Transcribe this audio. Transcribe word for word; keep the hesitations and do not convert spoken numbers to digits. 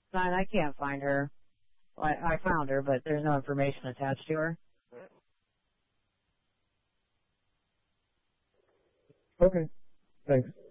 Fine, I can't find her. I, I found her, but there's no information attached to her. Okay. Thanks.